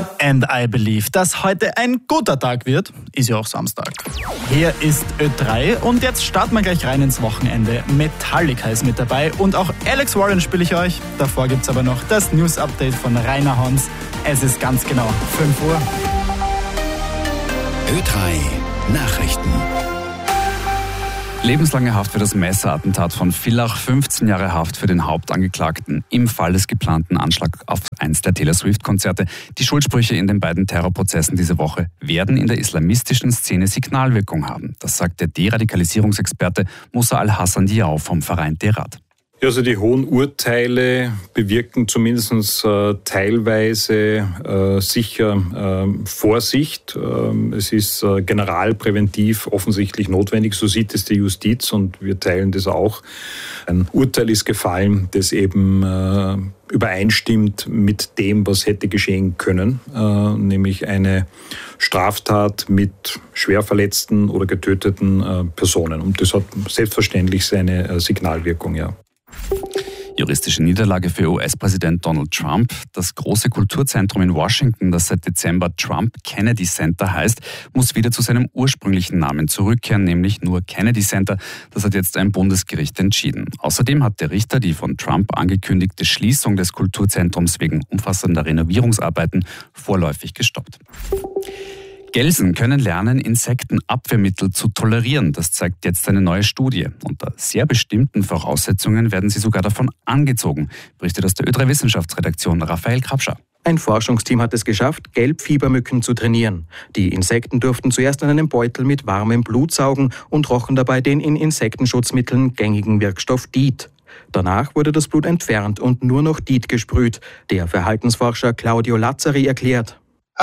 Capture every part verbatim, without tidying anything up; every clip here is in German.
And I believe, dass heute ein guter Tag wird. Ist ja auch Samstag. Hier ist Ö drei und jetzt starten wir gleich rein ins Wochenende. Metallica ist mit dabei und auch Alex Warren spiele ich euch. Davor gibt's aber noch das News-Update von Rainer Hans. Es ist ganz genau fünf Uhr. Ö drei Nachrichten. Lebenslange Haft für das Messerattentat von Villach, fünfzehn Jahre Haft für den Hauptangeklagten im Fall des geplanten Anschlags auf eins der Taylor Swift-Konzerte. Die Schuldsprüche in den beiden Terrorprozessen diese Woche werden in der islamistischen Szene Signalwirkung haben. Das sagt der Deradikalisierungsexperte Musa Al-Hassan Diaw vom Verein Derat. Also die hohen Urteile bewirken zumindest äh, teilweise äh, sicher äh, Vorsicht. Äh, es ist äh, generalpräventiv offensichtlich notwendig, so sieht es die Justiz und wir teilen das auch. Ein Urteil ist gefallen, das eben äh, übereinstimmt mit dem, was hätte geschehen können, äh, nämlich eine Straftat mit schwer verletzten oder getöteten äh, Personen. Und das hat selbstverständlich seine äh, Signalwirkung, ja. Juristische Niederlage für U S-Präsident Donald Trump. Das große Kulturzentrum in Washington, das seit Dezember Trump Kennedy Center heißt, muss wieder zu seinem ursprünglichen Namen zurückkehren, nämlich nur Kennedy Center. Das hat jetzt ein Bundesgericht entschieden. Außerdem hat der Richter die von Trump angekündigte Schließung des Kulturzentrums wegen umfassender Renovierungsarbeiten vorläufig gestoppt. Gelsen können lernen, Insektenabwehrmittel zu tolerieren. Das zeigt jetzt eine neue Studie. Unter sehr bestimmten Voraussetzungen werden sie sogar davon angezogen, berichtet aus der Ö drei Wissenschaftsredaktion Raphael Krabscher. Ein Forschungsteam hat es geschafft, Gelbfiebermücken zu trainieren. Die Insekten durften zuerst an einem Beutel mit warmem Blut saugen und rochen dabei den in Insektenschutzmitteln gängigen Wirkstoff DEET. Danach wurde das Blut entfernt und nur noch DEET gesprüht. Der Verhaltensforscher Claudio Lazzari erklärt: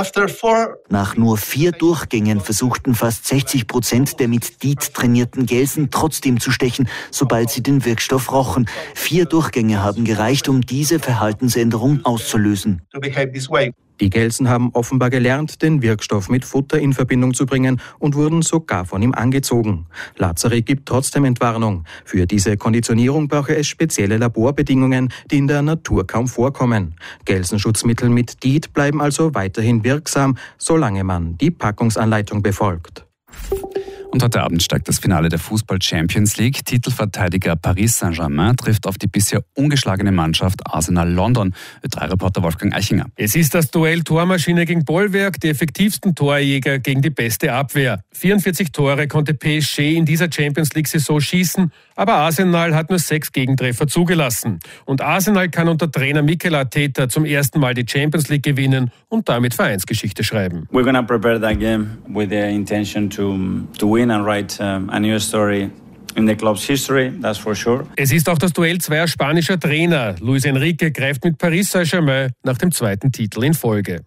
Nach nur vier Durchgängen versuchten fast sechzig Prozent der mit DEET trainierten Gelsen trotzdem zu stechen, sobald sie den Wirkstoff rochen. Vier Durchgänge haben gereicht, um diese Verhaltensänderung auszulösen. Die Gelsen haben offenbar gelernt, den Wirkstoff mit Futter in Verbindung zu bringen und wurden sogar von ihm angezogen. Lazzari gibt trotzdem Entwarnung. Für diese Konditionierung brauche es spezielle Laborbedingungen, die in der Natur kaum vorkommen. Gelsenschutzmittel mit DEET bleiben also weiterhin wirksam, solange man die Packungsanleitung befolgt. Und heute Abend steigt das Finale der Fußball-Champions League. Titelverteidiger Paris Saint-Germain trifft auf die bisher ungeschlagene Mannschaft Arsenal London. Ö drei Reporter Wolfgang Eichinger. Es ist das Duell Tormaschine gegen Bollwerk, die effektivsten Torjäger gegen die beste Abwehr. vierundvierzig Tore konnte P S G in dieser Champions League-Saison schießen, aber Arsenal hat nur sechs Gegentreffer zugelassen. Und Arsenal kann unter Trainer Mikel Arteta zum ersten Mal die Champions League gewinnen und damit Vereinsgeschichte schreiben. We're gonna prepare that game with the intention to to win and write um, a new story in the club's history, that's for sure. Es ist auch das Duell zweier spanischer Trainer. Luis Enrique greift mit Paris Saint-Germain nach dem zweiten Titel in Folge.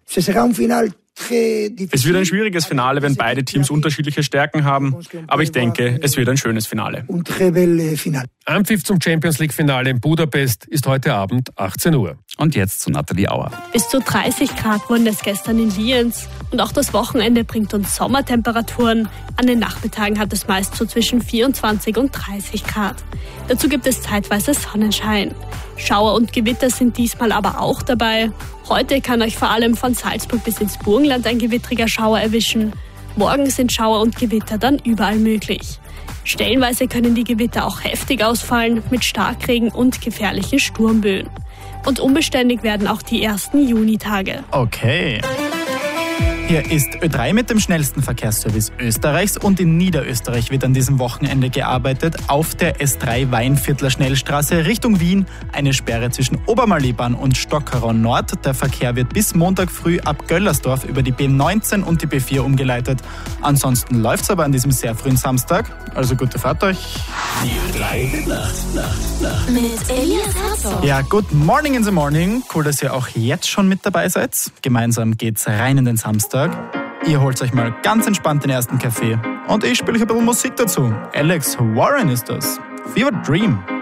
Es wird ein schwieriges Finale, wenn beide Teams unterschiedliche Stärken haben. Aber ich denke, es wird ein schönes Finale. Anpfiff zum Champions League-Finale in Budapest ist heute Abend achtzehn Uhr. Und jetzt zu Nathalie Auer. Bis zu dreißig Grad wurden es gestern in Lienz. Und auch das Wochenende bringt uns Sommertemperaturen. An den Nachmittagen hat es meist so zwischen vierundzwanzig und dreißig Grad. Dazu gibt es zeitweise Sonnenschein. Schauer und Gewitter sind diesmal aber auch dabei. Heute kann euch vor allem von Salzburg bis ins Burgenland ein gewittriger Schauer erwischen. Morgen sind Schauer und Gewitter dann überall möglich. Stellenweise können die Gewitter auch heftig ausfallen mit Starkregen und gefährlichen Sturmböen. Und unbeständig werden auch die ersten Junitage. Okay. Hier ist Ö drei mit dem schnellsten Verkehrsservice Österreichs und in Niederösterreich wird an diesem Wochenende gearbeitet. Auf der S drei Weinviertler Schnellstraße Richtung Wien eine Sperre zwischen Obermalibahn und Stockerau Nord. Der Verkehr wird bis Montag früh ab Göllersdorf über die B neunzehn und die B vier umgeleitet. Ansonsten läuft's aber an diesem sehr frühen Samstag. Also gute Fahrt euch. Die Ö drei Nacht, Nacht, Nacht. Mit Elias Herzog. Ja, good morning in the morning. Cool, dass ihr auch jetzt schon mit dabei seid. Gemeinsam geht's rein in den Samstag. Ihr holt euch mal ganz entspannt den ersten Kaffee und ich spiele euch ein bisschen Musik dazu. Alex Warren ist das. Fever Dream.